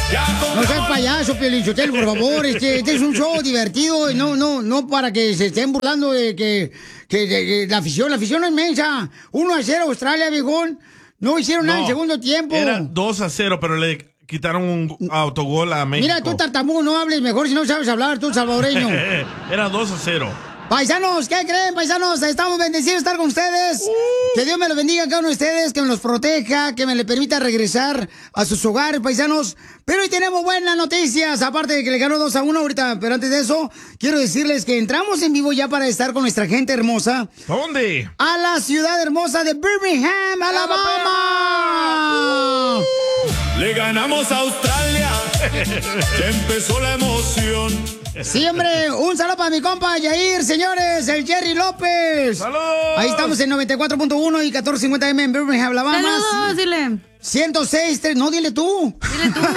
No seas payaso, Piolichotelo, por favor. Este es un show divertido y no para que se estén burlando de que la afición es inmensa. 1-0 Australia, viejón. No hicieron nada en el segundo tiempo. Era 2-0, pero le quitaron un autogol a México. Mira, tú tartamudo, no hables mejor si no sabes hablar, tú salvadoreño. Era 2-0. Paisanos, ¿qué creen, paisanos? Estamos bendecidos de estar con ustedes. Que Dios me los bendiga a cada uno de ustedes, que me los proteja, que me le permita regresar a sus hogares, paisanos. Pero hoy tenemos buenas noticias, aparte de que le ganó 2-1 ahorita. Pero antes de eso, quiero decirles que entramos en vivo ya para estar con nuestra gente hermosa. ¿Dónde? A la ciudad hermosa de Birmingham, Alabama. Le ganamos a Australia. Ya empezó la emoción. Sí, hombre, un saludo para mi compa Yair, señores, el Jerry López. ¡Saludos! Ahí estamos en 94.1 y 1450M en Birmingham, Alabama. ¡Saludos, dile! 106.3, no, dile tú. Dile tú.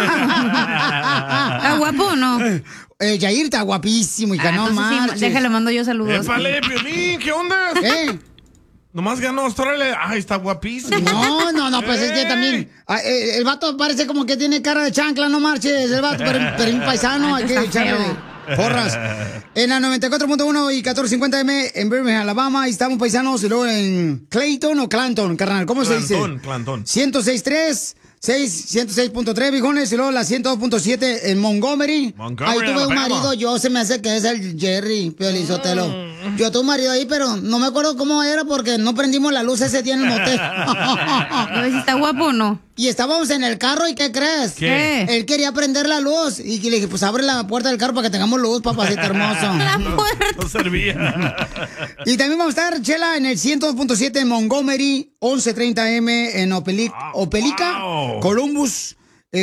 ¿Está guapo o no? Yair está guapísimo, hija, no marches. Sí, déjale, mando yo saludos. ¡Épale, Piolín! ¿Qué onda? Nomás ganó Australia. Ay, está guapísimo. No, pues es que también. El vato parece como que tiene cara de chancla, no marches. El vato, pero es un paisano, hay que echarle porras. En la 94.1 y 1450M en Birmingham, Alabama. Ahí estamos, paisanos. Y luego en Clayton o Clanton, carnal. ¿Cómo se dice? Clanton. 106.3. 106.3, viejones, y luego la 102.7 en Montgomery. Ahí tuve un marido, yo se me hace que es el Jerry, Piolizotelo. Yo tuve un marido ahí, pero no me acuerdo cómo era porque no prendimos la luz ese día en el motel. A ver si está guapo o no. Y estábamos en el carro, ¿y qué crees? ¿Qué? Él quería prender la luz. Y le dije, pues abre la puerta del carro para que tengamos luz, papacito hermoso. La puerta. No servía. Y también vamos a estar, Chela, en el 102.7 en Montgomery, 1130M en Opelika, Columbus,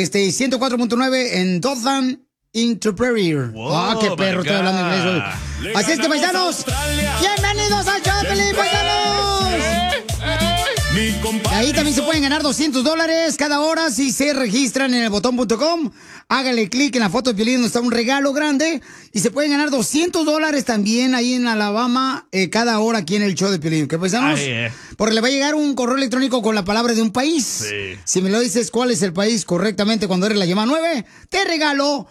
104.9 en Dothan, Interprairie. Qué perro, estoy hablando inglés hoy. Así es que, paisanos, bienvenidos a Choplin, paisanos. Ahí también se pueden ganar $200 cada hora si se registran en elbotón.com. Hágale clic en la foto de Piolín donde está un regalo grande. Y se pueden ganar $200 también ahí en Alabama cada hora aquí en el show de Piolín. ¿Qué pensamos? Porque le va a llegar un correo electrónico con la palabra de un país. Sí. Si me lo dices cuál es el país correctamente cuando eres la llama 9, te regalo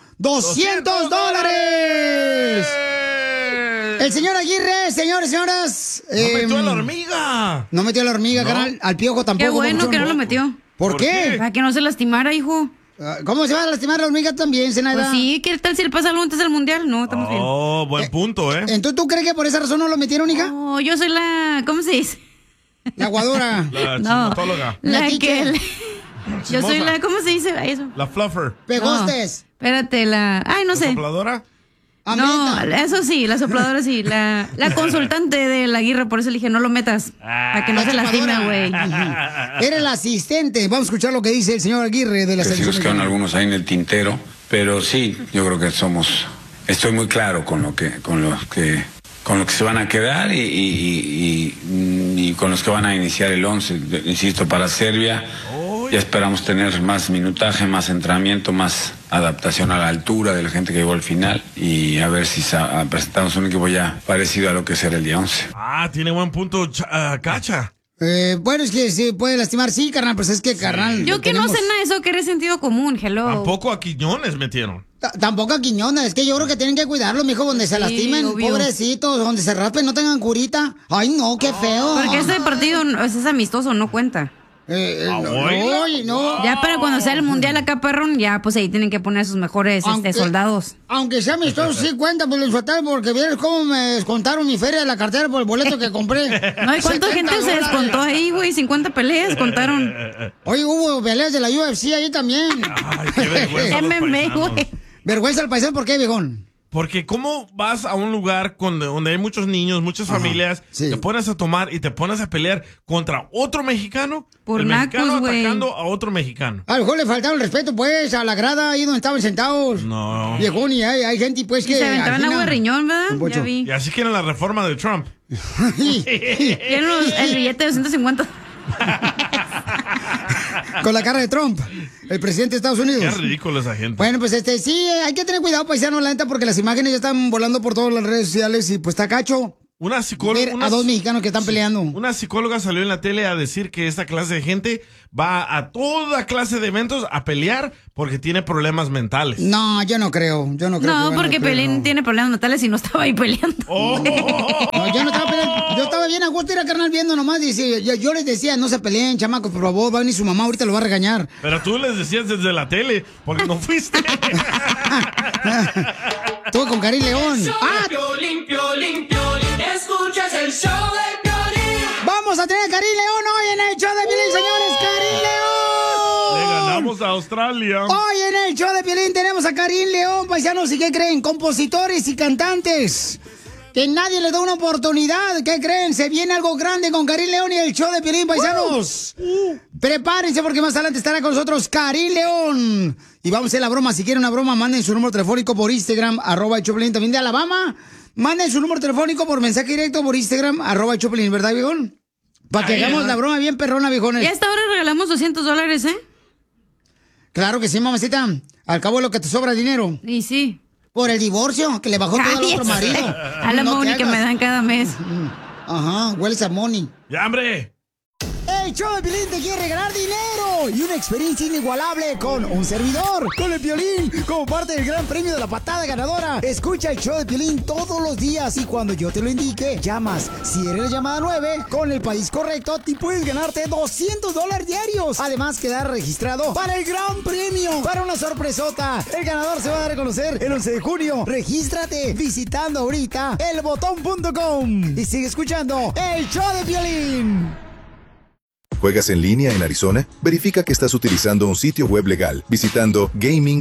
$200. El señor Aguirre, señores, señoras. No metió a la hormiga. No metió a la hormiga, carnal. Al piojo tampoco. Qué bueno que no lo metió. ¿Por qué? Para que no se lastimara, hijo. ¿Cómo se va a lastimar la hormiga también, Zenaida? Pues sí, ¿qué tal si le pasa algo antes del mundial? No, estamos bien. Oh, buen punto, ¿eh? Entonces, ¿tú crees que por esa razón no lo metieron, hija? No, yo soy la... ¿Cómo se dice? La aguadora. La chismatóloga. Yo soy la... ¿Cómo se dice eso? La fluffer. Pegostes. No, espérate, Ay, no sé. ¿La sopladora? No, eso sí, la sopladora sí. La consultante de la Aguirre, por eso le dije, no lo metas. Para que no se lastime, güey. Era el asistente. Vamos a escuchar lo que dice el señor Aguirre de la selección. Sí nos quedan algunos ahí en el tintero, pero sí, yo creo que estoy muy claro con lo que se van a quedar y con los que van a iniciar el 11. Insisto, para Serbia ya esperamos tener más minutaje, más entrenamiento, más adaptación a la altura de la gente que llegó al final y a ver si presentamos un equipo ya parecido a lo que será el día 11. Tiene buen punto, Cacha. Bueno, es que se puede lastimar, sí, carnal, pues es que, carnal. Yo que no sé nada de eso, que eres sentido común, hello. Tampoco a Quiñones metieron. Tampoco a Quiñones, es que yo creo que tienen que cuidarlo, mijo, donde se lastimen, obvio. Pobrecitos, donde se raspen, no tengan curita. Ay, no, qué feo. Porque este partido es amistoso, no cuenta. No. Ya para cuando sea el mundial acá, perrón, ya pues ahí tienen que poner sus mejores soldados. Aunque sea amistoso, sí cuenta por el fatal, porque vieron cómo me descontaron mi feria de la cartera por el boleto que compré. No, ¿y cuánta gente se descontó ahí, güey? 50 peleas contaron. Oye, hubo peleas de la UFC ahí también. Ay, qué vergüenza. MMA, güey. Vergüenza al paisano, ¿por qué, viejón? Porque ¿cómo vas a un lugar donde hay muchos niños, muchas familias, te pones a tomar y te pones a pelear contra otro mexicano? Por el mexicano nacos, güey. atacando a otro mexicano. A lo mejor le faltaron el respeto, pues, a la grada ahí donde estaban sentados. No. Viejón, y hay gente, pues, que... Se aventaban agua de riñón, ¿verdad? Ya vi. Y así quieren la reforma de Trump. Quieren el billete de 250. Con la cara de Trump, el presidente de Estados Unidos. Qué ridículo esa gente. Bueno, pues sí, hay que tener cuidado, paisano, la neta, porque las imágenes ya están volando por todas las redes sociales y pues está cacho. Una psicóloga, a dos mexicanos que están peleando. Una psicóloga salió en la tele a decir que esta clase de gente va a toda clase de eventos a pelear porque tiene problemas mentales. No, yo no creo. No, porque Pelín tiene problemas mentales y no estaba ahí peleando. No, yo no estaba peleando. Yo estaba bien a gusto, era carnal viendo nomás. Dice, yo les decía, no se peleen, chamacos, por favor, va a venir su mamá, ahorita lo va a regañar. Pero tú les decías desde la tele, porque no fuiste. Tú con Karim León. Piolín, escuchas el show de Piolín. Vamos a tener a Karim León hoy en el show de Piolín, señores. ¡Karim León! Le ganamos a Australia. Hoy en el show de Piolín tenemos a Karim León, paisanos. ¿Y qué creen? Compositores y cantantes. Que nadie le da una oportunidad. ¿Qué creen? Se viene algo grande con Karim León y el show de Piolín, paisanos. Prepárense porque más adelante estará con nosotros Karim León. Y vamos a hacer la broma. Si quieren una broma, manden su número telefónico por Instagram, @Choplin. También de Alabama, manden su número telefónico por mensaje directo por Instagram, @Choplin, ¿verdad, viejón? Para que hagamos la broma bien perrona, viejones. Y hasta ahora regalamos $200, ¿eh? Claro que sí, mamacita. Al cabo de lo que te sobra dinero. Y sí. Por el divorcio, que le bajó todo al otro marido. A la money que me dan cada mes. Ajá, hueles a money. ¡Ya, hombre! El show de Piolín te quiere regalar dinero y una experiencia inigualable con un servidor, con el Piolín, como parte del gran premio de la patada ganadora. Escucha el show de Piolín todos los días y cuando yo te lo indique, llamas. Si eres la llamada 9, con el país correcto, te puedes ganarte $200 diarios. Además, quedar registrado para el gran premio, para una sorpresota. El ganador se va a dar a conocer el 11 de junio. Regístrate visitando ahorita elbotón.com y sigue escuchando el show de Piolín. ¿Juegas en línea en Arizona? Verifica que estás utilizando un sitio web legal visitando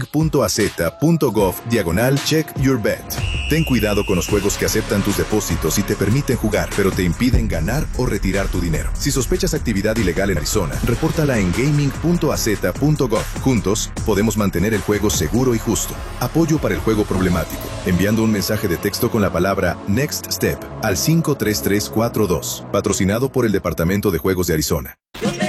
gaming.az.gov/check-your-bet. Ten cuidado con los juegos que aceptan tus depósitos y te permiten jugar, pero te impiden ganar o retirar tu dinero. Si sospechas actividad ilegal en Arizona, repórtala en gaming.az.gov. Juntos, podemos mantener el juego seguro y justo. Apoyo para el juego problemático. Enviando un mensaje de texto con la palabra Next Step al 53342. Patrocinado por el Departamento de Juegos de Arizona. Yo te